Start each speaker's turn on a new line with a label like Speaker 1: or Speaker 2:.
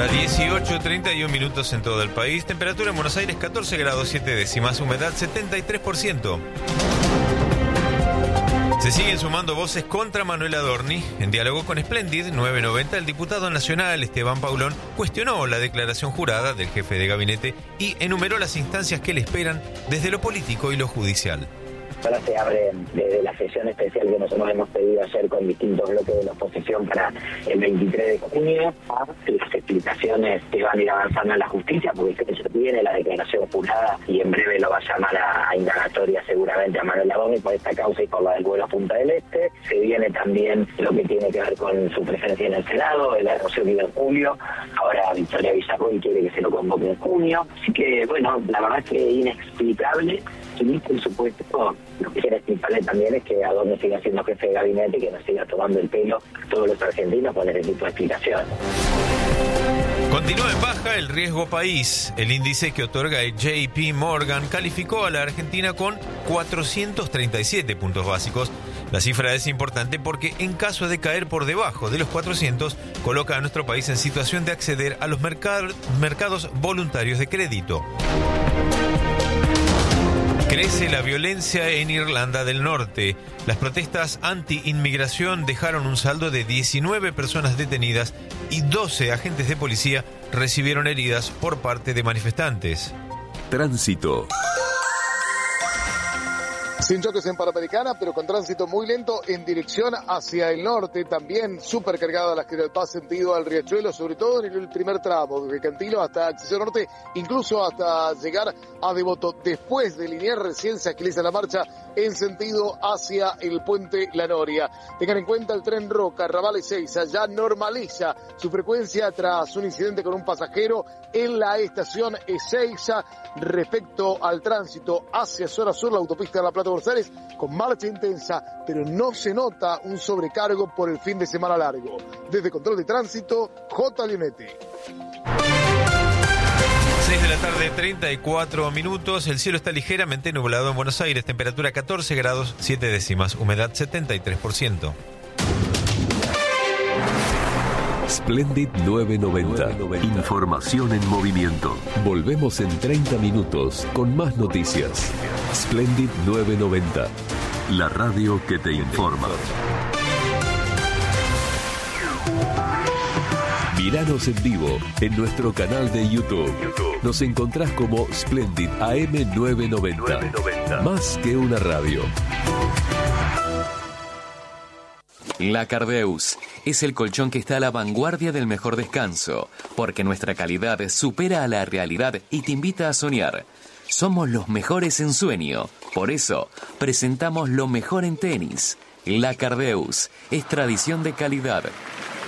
Speaker 1: 18:31 minutos en todo el país. Temperatura en Buenos Aires 14 grados 7 décimas. Humedad 73%. Se siguen sumando voces contra Manuel Adorni. En diálogo con Splendid 990, el diputado nacional Esteban Paulón cuestionó la declaración jurada del jefe de gabinete y enumeró las instancias que le esperan desde lo político y lo judicial.
Speaker 2: Ahora se abre desde la sesión especial que nosotros hemos pedido ayer con distintos bloques de la oposición para el 23 de junio, a las explicaciones que van a ir avanzando en la justicia, porque ya tiene la declaración jurada y en breve lo va a llamar a indagatoria seguramente a Manuel Adorni por esta causa y por la del vuelo a Punta del Este. Se viene también lo que tiene que ver con su presencia en el Senado, el anuncio que iba en julio. Ahora Victoria Villarruel quiere que se lo convoque en junio. Así que, bueno, la verdad es que es inexplicable. Y por supuesto, lo que quiere explicarle también es que Adorni siga siendo jefe de gabinete y que nos siga tomando el pelo a todos los argentinos con ese tipo de explicaciones.
Speaker 1: Continúa en baja el riesgo país. El índice que otorga el JP Morgan calificó a la Argentina con 437 puntos básicos. La cifra es importante porque en caso de caer por debajo de los 400, coloca a nuestro país en situación de acceder a los mercados voluntarios de crédito. Crece la violencia en Irlanda del Norte. Las protestas anti-inmigración dejaron un saldo de 19 personas detenidas y 12 agentes de policía recibieron heridas por parte de manifestantes.
Speaker 3: Tránsito.
Speaker 4: Sin choques en Panamericana, pero con tránsito muy lento en dirección hacia el norte, también súper cargada la General Paz sentido al Riachuelo, sobre todo en el primer tramo, desde Cantilo hasta Acceso Norte, incluso hasta llegar a Devoto. Después de Liniers recién se agiliza la marcha en sentido hacia el puente La Noria. Tengan en cuenta el tren Roca, Raval Ezeiza, ya normaliza su frecuencia tras un incidente con un pasajero en la estación Ezeiza. Respecto al tránsito hacia zona sur, la autopista de La Plata Buenos Aires, con marcha intensa, pero no se nota un sobrecargo por el fin de semana largo. Desde Control de Tránsito, J. Leonetti.
Speaker 1: 6 de la tarde, 34 minutos. El cielo está ligeramente nublado en Buenos Aires. Temperatura 14 grados 7 décimas. Humedad 73%.
Speaker 3: Splendid 990. Información en movimiento. Volvemos en 30 minutos con más noticias. Splendid 990. La radio que te informa. Míranos en vivo en nuestro canal de YouTube. Nos encontrás como Splendid AM 990. Más que una radio.
Speaker 5: La Cardeus es el colchón que está a la vanguardia del mejor descanso, porque nuestra calidad supera a la realidad y te invita a soñar. Somos los mejores en sueño, por eso presentamos lo mejor en tenis. La Cardeus es tradición de calidad.